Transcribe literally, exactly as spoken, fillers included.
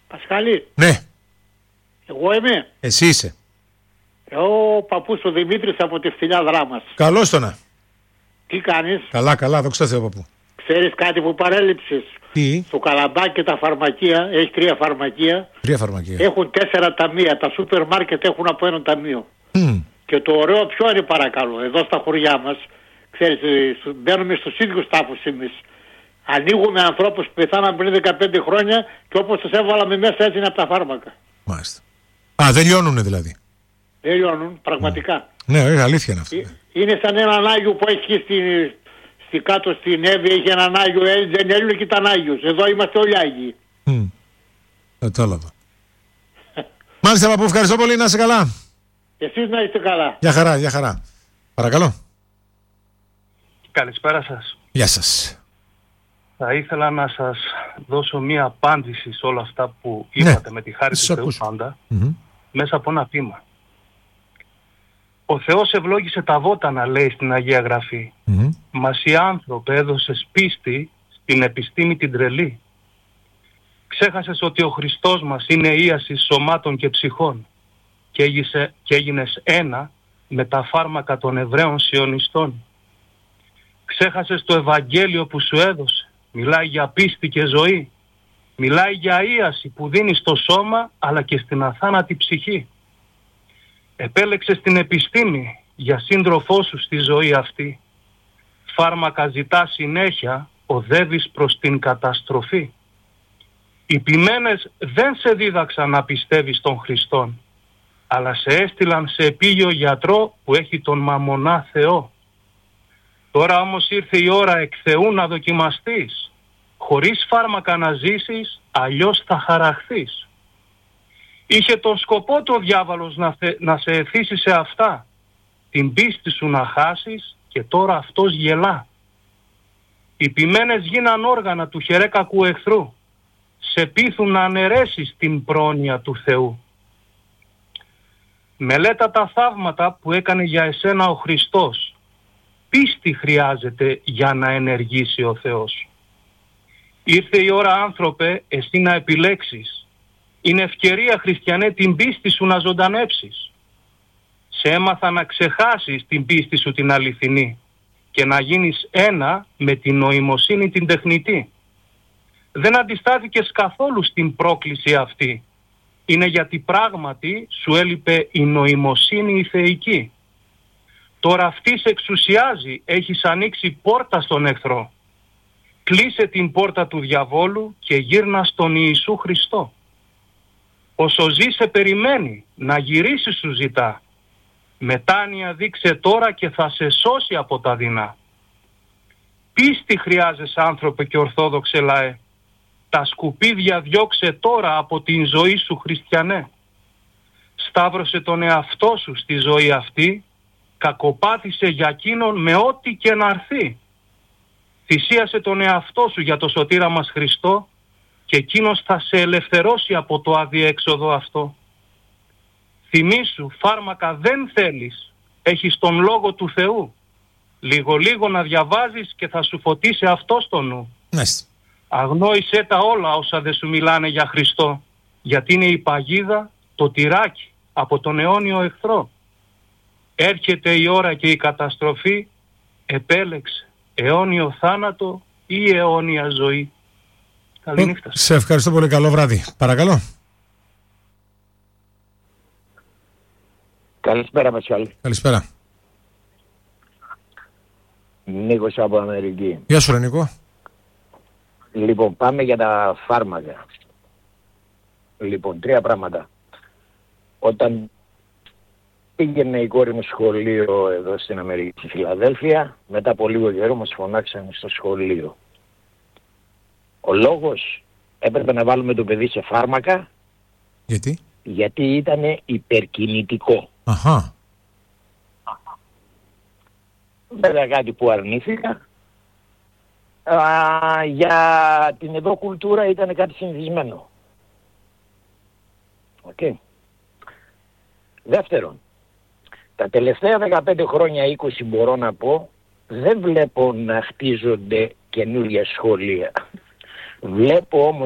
Πασχάλη. Ναι. Εγώ είμαι. Εσύ είσαι. Ο παππούς ο Δημήτρης από τη Φτηνιά Δράμας. Καλώς το να. Τι κάνεις? Καλά, καλά, δόξα τω Θεώ, παππού. Ξέρεις κάτι που παρέλειψες? Τι? Στο Καλαμπάκι και τα φαρμακεία, έχει τρία φαρμακεία. Τρία φαρμακεία. Έχουν τέσσερα ταμεία. Τα σούπερ μάρκετ έχουν από ένα ταμείο. Mm. Και το ωραίο ποιο είναι, παρακαλώ, εδώ στα χωριά μας, ξέρεις, μπαίνουμε στους ίδιους τάφους εμείς. Ανοίγουμε ανθρώπους που πεθάναν πριν δεκαπέντε χρόνια και όπως τους έβαλαμε μέσα έτσι είναι από τα φάρμακα. Μάλιστα. Α, δεν λιώνουνε δηλαδή. Δεν λιώνουν, πραγματικά. Ναι, ναι, αλήθεια είναι αυτό. Ε, είναι σαν έναν Άγιο που έχει στη, στη κάτω στην Εύη, έχει έναν Άγιο, δεν έλειωνε και ήταν Άγιος. Εδώ είμαστε όλοι Άγιοι. Mm. Κατάλαβα. Μάλιστα, παππού, ευχαριστώ πολύ, να είσαι καλά. Εσείς να είστε καλά. Γεια χαρά, γεια χαρά. Παρακαλώ. Καλησπέρα σας. Γεια σας. Θα ήθελα να σας δώσω μία απάντηση σε όλα αυτά που είπατε, ναι, με τη χάρη του Θεού πάντα, mm-hmm. μέσα από ένα ποίημα. Ο Θεός ευλόγησε τα βότανα, λέει στην Αγία Γραφή. Mm-hmm. Μας οι άνθρωποι έδωσες πίστη στην επιστήμη την τρελή. Ξέχασες ότι ο Χριστός μας είναι ίαση σωμάτων και ψυχών και, έγισε, και έγινες ένα με τα φάρμακα των Εβραίων σιωνιστών. Ξέχασες το Ευαγγέλιο που σου έδωσε. Μιλάει για πίστη και ζωή. Μιλάει για ίαση που δίνει στο σώμα αλλά και στην αθάνατη ψυχή. Επέλεξες την επιστήμη για σύντροφό σου στη ζωή αυτή. Φάρμακα ζητά συνέχεια, οδεύεις προς την καταστροφή. Οι ποιμένες δεν σε δίδαξαν να πιστεύεις τον Χριστόν, αλλά σε έστειλαν σε επίγειο γιατρό που έχει τον μαμονά Θεό. Τώρα όμως ήρθε η ώρα εκ Θεού να δοκιμαστείς. Χωρίς φάρμακα να ζήσεις, αλλιώς θα χαραχθείς. Είχε τον σκοπό το διάβαλος να, θε, να σε εθίσει σε αυτά. Την πίστη σου να χάσεις και τώρα αυτός γελά. Οι ποιμένες γίναν όργανα του χερέκακου εχθρού. Σε πείθουν να αναιρέσεις την πρόνοια του Θεού. Μελέτα τα θαύματα που έκανε για εσένα ο Χριστός. Πίστη χρειάζεται για να ενεργήσει ο Θεός. Ήρθε η ώρα, άνθρωπε, εσύ να επιλέξεις. Είναι ευκαιρία, χριστιανέ, την πίστη σου να ζωντανέψεις. Σε έμαθα να ξεχάσεις την πίστη σου την αληθινή και να γίνεις ένα με την νοημοσύνη την τεχνητή. Δεν αντιστάθηκες καθόλου στην πρόκληση αυτή. Είναι γιατί πράγματι σου έλειπε η νοημοσύνη η θεϊκή. Τώρα αυτή σε εξουσιάζει, έχεις ανοίξει πόρτα στον εχθρό. Κλείσε την πόρτα του διαβόλου και γύρνα στον Ιησού Χριστό. Όσο ζει σε περιμένει, να γυρίσει σου ζητά. Μετάνοια δείξε τώρα και θα σε σώσει από τα δεινά. Πίστη χρειάζεσαι, άνθρωπε και ορθόδοξε λαέ. Τα σκουπίδια διώξε τώρα από την ζωή σου, χριστιανέ. Σταύρωσε τον εαυτό σου στη ζωή αυτή, κακοπάθησε για εκείνον με ό,τι και να έρθει. Θυσίασε τον εαυτό σου για το σωτήρα μας Χριστό και εκείνος θα σε ελευθερώσει από το αδιέξοδο αυτό. Θυμήσου, φάρμακα δεν θέλεις, έχεις τον Λόγο του Θεού. Λίγο λίγο να διαβάζεις και θα σου φωτίσει αυτό στο νου. Μάλιστα. Αγνόησέ τα όλα όσα δεν σου μιλάνε για Χριστό, γιατί είναι η παγίδα, το τυράκι από τον αιώνιο εχθρό. Έρχεται η ώρα και η καταστροφή, επέλεξε αιώνιο θάνατο ή αιώνια ζωή. Καλή νύχτα. Σε ευχαριστώ πολύ, καλό βράδυ. Παρακαλώ. Καλησπέρα, Μασχάλη. Καλησπέρα. Νίκος από Αμερική. Γεια σου, ρε Νίκο. Λοιπόν, πάμε για τα φάρμακα. Λοιπόν, τρία πράγματα. Όταν πήγαινε η κόρη μου σχολείο εδώ στην Αμερική, στη Φιλαδέλφια, μετά από λίγο καιρό μας φωνάξαν στο σχολείο. Ο λόγος έπρεπε να βάλουμε το παιδί σε φάρμακα. Γιατί? Γιατί ήταν υπερκινητικό. Αχα. Βέβαια κάτι που αρνήθηκα. Α, για την εδώ κουλτούρα ήταν κάτι συνηθισμένο. Okay. Δεύτερον, τα τελευταία δεκαπέντε χρόνια, είκοσι μπορώ να πω, δεν βλέπω να χτίζονται καινούργια σχολεία. Βλέπω όμως